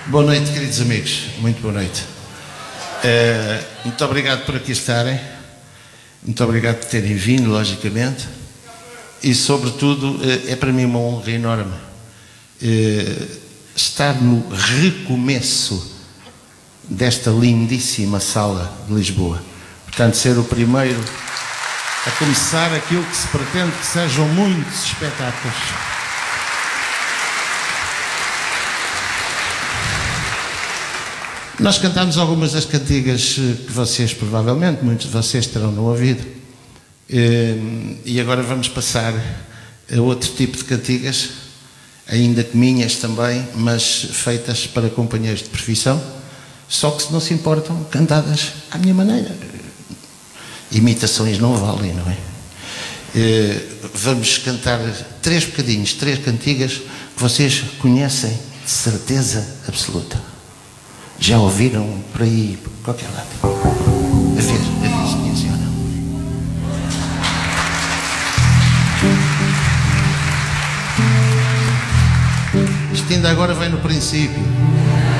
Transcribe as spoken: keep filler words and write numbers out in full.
Boa noite, queridos amigos. Muito boa noite. Uh, muito obrigado por aqui estarem. Muito obrigado por terem vindo, logicamente. E, sobretudo, uh, é para mim uma honra enorme uh, estar no recomeço desta lindíssima sala de Lisboa. Portanto, ser o primeiro a começar aquilo que se pretende que sejam muitos espetáculos. Nós cantamos algumas das cantigas que vocês, provavelmente, muitos de vocês terão no ouvido. E agora vamos passar a outro tipo de cantigas, ainda que minhas também, mas feitas para companheiros de profissão, só que, se não se importam, cantadas à minha maneira. Imitações não valem, não é? Vamos cantar três bocadinhos, três cantigas que vocês conhecem de certeza absoluta. Já ouviram por aí, por qualquer lado? A ver, a ver se conhecem ou não. Isto ainda agora vem no princípio.